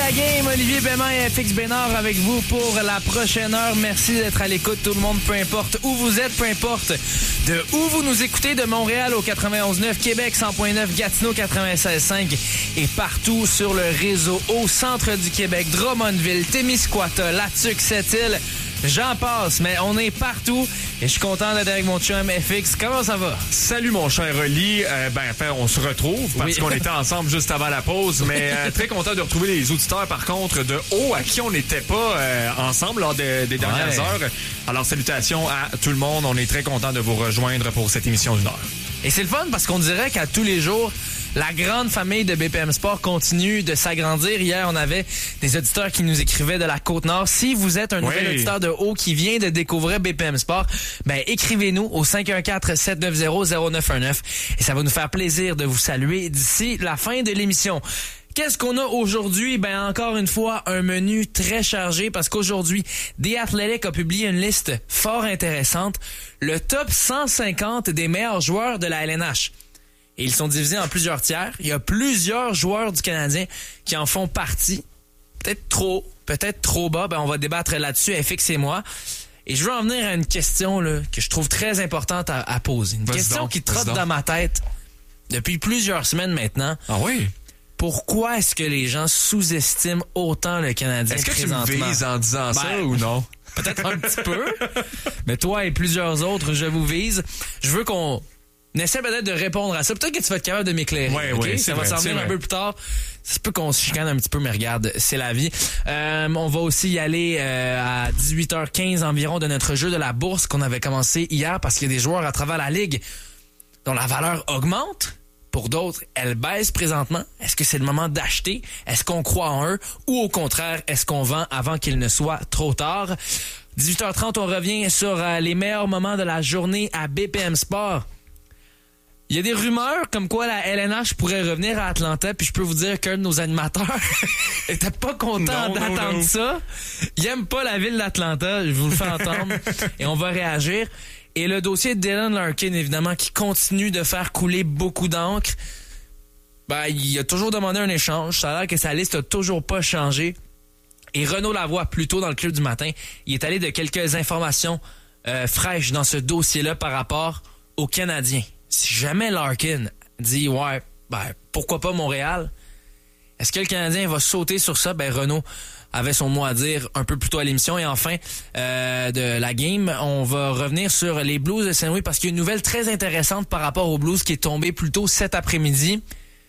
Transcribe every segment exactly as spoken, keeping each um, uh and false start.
la game. Olivier Bénin et F X Bénard avec vous pour la prochaine heure. Merci d'être à l'écoute, tout le monde, peu importe où vous êtes, peu importe de où vous nous écoutez, de Montréal au quatre-vingt-onze neuf, Québec cent point neuf, Gatineau quatre-vingt-seize cinq et partout sur le réseau au centre du Québec, Drummondville, Témiscouata, Latuc, Sept-Îles. J'en passe, mais on est partout et je suis content d'être avec mon chum F X. Comment ça va? Salut mon cher Oli. Euh, ben, enfin, on se retrouve parce oui. qu'on était ensemble juste avant la pause, mais euh, très content de retrouver les auditeurs par contre de haut à qui on n'était pas euh, ensemble lors de, des dernières ouais. heures. Alors salutations à tout le monde. On est très content de vous rejoindre pour cette émission d'une heure. Et c'est le fun parce qu'on dirait qu'à tous les jours, la grande famille de B P M Sport continue de s'agrandir. Hier, on avait des auditeurs qui nous écrivaient de la Côte-Nord. Si vous êtes un nouvel oui. auditeur de haut qui vient de découvrir B P M Sport, ben écrivez-nous au cinq un quatre, sept neuf zéro, zéro neuf un neuf et ça va nous faire plaisir de vous saluer d'ici la fin de l'émission. Qu'est-ce qu'on a aujourd'hui? Ben, encore une fois, un menu très chargé parce qu'aujourd'hui, The Athletic a publié une liste fort intéressante. Le top cent cinquante des meilleurs joueurs de la L N H. Et ils sont divisés en plusieurs tiers. Il y a plusieurs joueurs du Canadien qui en font partie. Peut-être trop, peut-être trop bas. Ben, on va débattre là-dessus, F X et moi. Et je veux en venir à une question là, que je trouve très importante à, à poser. Une vas-y question donc, qui trotte dans ma tête depuis plusieurs semaines maintenant. Ah oui? Pourquoi est-ce que les gens sous-estiment autant le Canadien est-ce que présentement? tu me vises en disant ben, ça ou non? Peut-être un petit peu. Mais toi et plusieurs autres, je vous vise. Je veux qu'on essaie peut-être de répondre à ça. Peut-être que tu vas être capable de m'éclairer. Oui, okay? oui, ça vrai, va s'en venir un peu plus tard. Ça se peut qu'on se chicane un petit peu, mais regarde, c'est la vie. Euh, on va aussi y aller euh, à dix-huit heures quinze environ de notre jeu de la bourse qu'on avait commencé hier parce qu'il y a des joueurs à travers la ligue dont la valeur augmente. Pour d'autres, elle baisse présentement. Est-ce que c'est le moment d'acheter? Est-ce qu'on croit en eux? Ou au contraire, est-ce qu'on vend avant qu'il ne soit trop tard? dix-huit heures trente, on revient sur euh, les meilleurs moments de la journée à B P M Sport. Il y a des rumeurs comme quoi la L N H pourrait revenir à Atlanta, puis je peux vous dire qu'un de nos animateurs était pas content non, d'attendre non, non. ça. Il aime pas la ville d'Atlanta, je vous le fais entendre, et on va réagir. Et le dossier de Dylan Larkin, évidemment, qui continue de faire couler beaucoup d'encre. Ben, il a toujours demandé un échange. Ça a l'air que sa liste a toujours pas changé. Et Renaud Lavoie, plus tôt dans le club du matin, il est allé de quelques informations euh, fraîches dans ce dossier-là par rapport aux Canadiens. Si jamais Larkin dit « Ouais, ben, pourquoi pas Montréal? » Est-ce que le Canadien va sauter sur ça? Ben, Renaud avait son mot à dire un peu plus tôt à l'émission. Et enfin, euh, de la game, on va revenir sur les Blues de Saint-Louis parce qu'il y a une nouvelle très intéressante par rapport aux Blues qui est tombée plus tôt cet après-midi.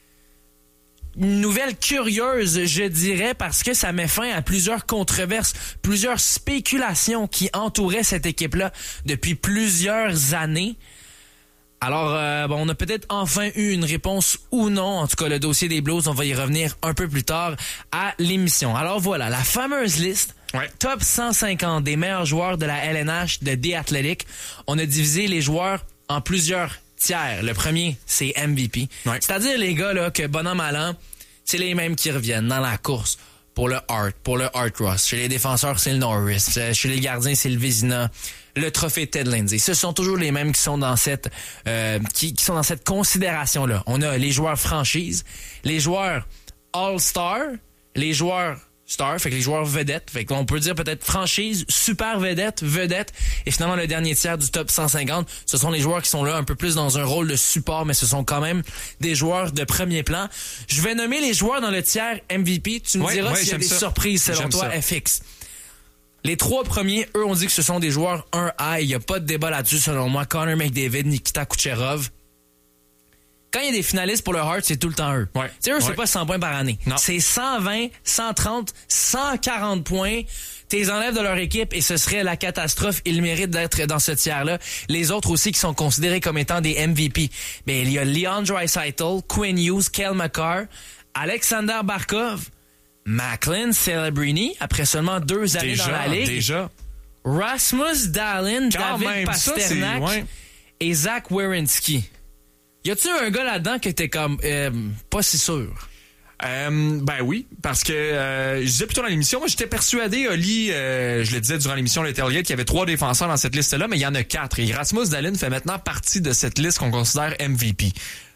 Une nouvelle curieuse, je dirais, parce que ça met fin à plusieurs controverses, plusieurs spéculations qui entouraient cette équipe-là depuis plusieurs années. Alors, euh, bon, on a peut-être enfin eu une réponse ou non. En tout cas, le dossier des Blues, on va y revenir un peu plus tard à l'émission. Alors voilà, la fameuse liste, ouais. top cent cinquante des meilleurs joueurs de la L N H de The Athletic. On a divisé les joueurs en plusieurs tiers. Le premier, c'est M V P. Ouais. C'est-à-dire les gars là que, bon an, mal an, c'est les mêmes qui reviennent dans la course pour le Hart, pour le Hart Ross. Chez les défenseurs, c'est le Norris. Chez les gardiens, c'est le Vézina. Le trophée Ted Lindsay. Ce sont toujours les mêmes qui sont dans cette euh, qui, qui sont dans cette considération-là. On a les joueurs franchise, les joueurs All-Star, les joueurs Star, fait que les joueurs vedettes. Fait qu'on peut dire peut-être franchise, super vedette, vedette. Et finalement, le dernier tiers du top cent cinquante, ce sont les joueurs qui sont là un peu plus dans un rôle de support, mais ce sont quand même des joueurs de premier plan. Je vais nommer les joueurs dans le tiers M V P. Tu me ouais, diras ouais, s'il y a des ça. surprises selon j'aime toi, ça. F X. Les trois premiers, eux, on dit que ce sont des joueurs un A. Il n'y a pas de débat là-dessus, selon moi. Connor McDavid, Nikita Kucherov. Quand il y a des finalistes pour le Hart, c'est tout le temps eux. Ouais. Tu sais, eux, ouais. c'est pas cent points par année. Non. C'est cent vingt, cent trente, cent quarante points. T'es enlèves de leur équipe et ce serait la catastrophe. Ils méritent d'être dans ce tiers-là. Les autres aussi qui sont considérés comme étant des M V P. Ben, il y a Leon Draisaitl, Quinn Hughes, Cale Makar, Alexander Barkov, Macklin Celebrini, après seulement deux années déjà, dans la Ligue. Déjà. Rasmus Dahlin, Quand David même, Pasternak ça, ouais. et Zach Werenski. Y a-tu un gars là-dedans que t'es comme euh, pas si sûr? Euh, ben oui, parce que euh, je disais plutôt dans l'émission, moi j'étais persuadé, Oli, euh, je le disais durant l'émission, le tailgate, qu'il y avait trois défenseurs dans cette liste-là, mais il y en a quatre. Et Rasmus Dahlin fait maintenant partie de cette liste qu'on considère M V P.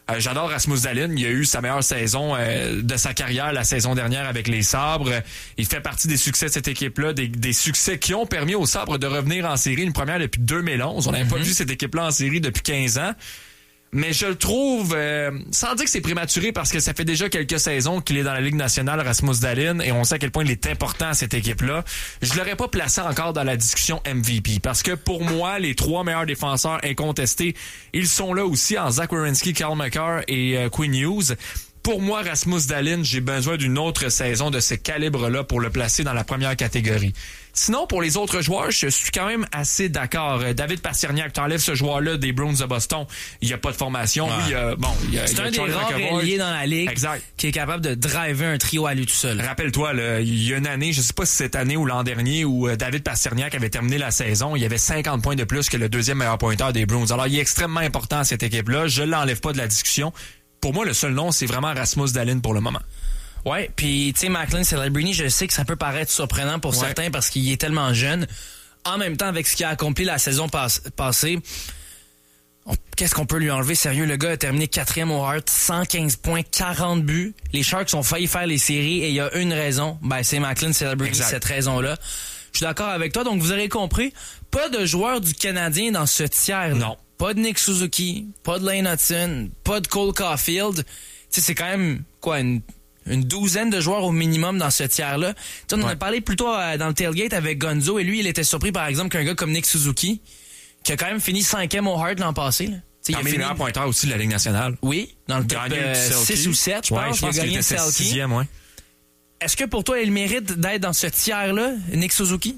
Euh, j'adore Rasmus Dahlin. Il a eu sa meilleure saison euh, de sa carrière la saison dernière avec les Sabres. Il fait partie des succès de cette équipe-là, des, des succès qui ont permis aux Sabres de revenir en série, une première depuis deux mille onze. On n'avait mm-hmm. pas vu cette équipe-là en série depuis quinze ans. Mais je le trouve, euh, sans dire que c'est prématuré, parce que ça fait déjà quelques saisons qu'il est dans la Ligue nationale, Rasmus Dahlin, et on sait à quel point il est important à cette équipe-là. Je l'aurais pas placé encore dans la discussion M V P, parce que pour moi, les trois meilleurs défenseurs incontestés, ils sont là aussi en Zach Werenski, Cale Makar et euh, Quinn Hughes. Pour moi, Rasmus Dahlin, j'ai besoin d'une autre saison de ce calibre-là pour le placer dans la première catégorie. Sinon, pour les autres joueurs, je suis quand même assez d'accord. David Pasterniak, t'enlèves ce joueur-là des Bruins de Boston, il n'y a pas de formation. Ouais. Oui, il y a, bon, il y a, c'est il y a un des Charlie rares McAvoy. ailiers dans la ligue exact. Qui est capable de driver un trio à lui tout seul. Rappelle-toi, là, il y a une année, je sais pas si cette année ou l'an dernier, où David Pasterniak avait terminé la saison, il y avait cinquante points de plus que le deuxième meilleur pointeur des Bruins. Alors, il est extrêmement important à cette équipe-là. Je l'enlève pas de la discussion. Pour moi, le seul nom, c'est vraiment Rasmus Dahlin pour le moment. Ouais, puis tu sais, Macklin Celebrini, je sais que ça peut paraître surprenant pour ouais. certains parce qu'il est tellement jeune. En même temps, avec ce qu'il a accompli la saison pas- passée, on, qu'est-ce qu'on peut lui enlever? Sérieux, le gars a terminé quatrième au Hart, cent quinze points, quarante buts. Les Sharks ont failli faire les séries et il y a une raison. Ben, c'est Macklin Celebrini, cette raison-là. Je suis d'accord avec toi. Donc, vous aurez compris, pas de joueur du Canadien dans ce tiers. Non. Pas de Nick Suzuki, pas de Lane Hudson, pas de Cole Caulfield. Tu sais, c'est quand même, quoi, une, une douzaine de joueurs au minimum dans ce tiers-là. Tu sais, on ouais. en a parlé plus tôt euh, dans le tailgate avec Gonzo, et lui, il était surpris, par exemple, qu'un gars comme Nick Suzuki, qui a quand même fini cinquième au Hart l'an passé, là. Il a fini meilleur pointeur aussi de la Ligue nationale. Oui, dans le top euh, six ou sept, je pense. Ouais, je pense il a gagné le Selke. sixième, ouais. Est-ce que pour toi, il mérite d'être dans ce tiers-là, Nick Suzuki?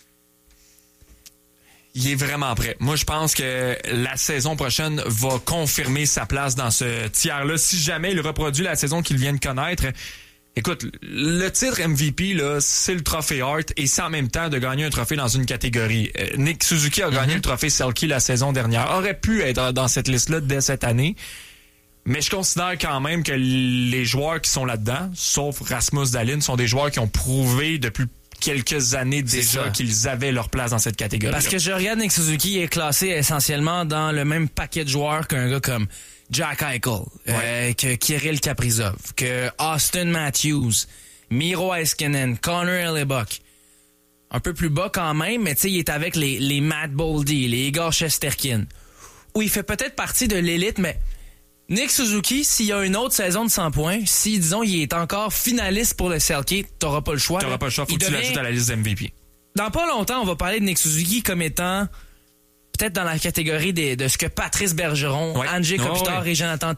Il est vraiment prêt. Moi, je pense que la saison prochaine va confirmer sa place dans ce tiers-là. Si jamais il reproduit la saison qu'il vient de connaître, écoute, le titre M V P, là, c'est le trophée Hart et c'est en même temps de gagner un trophée dans une catégorie. Euh, Nick Suzuki a gagné mm-hmm. le trophée Selke la saison dernière. Aurait pu être dans cette liste-là dès cette année. Mais je considère quand même que les joueurs qui sont là-dedans, sauf Rasmus Dahlin, sont des joueurs qui ont prouvé depuis quelques années déjà qu'ils avaient leur place dans cette catégorie. Parce que je regarde Nick Suzuki est classé essentiellement dans le même paquet de joueurs qu'un gars comme Jack Eichel, ouais. euh, que Kirill Kaprizov, que Austin Matthews, Miro Heiskanen, Connor Hellebuyck. Un peu plus bas quand même, mais tu sais, il est avec les, les Matt Boldy, les Igor Shesterkin. Où il fait peut-être partie de l'élite, mais Nick Suzuki, s'il y a une autre saison de cent points, si, disons, il est encore finaliste pour le Selke, t'auras pas le choix. T'auras pas le choix, faut il que devient... tu l'ajoutes à la liste M V P. Dans pas longtemps, on va parler de Nick Suzuki comme étant peut-être dans la catégorie des, de ce que Patrice Bergeron, ouais. Anze Kopitar oh, ouais. et Jonathan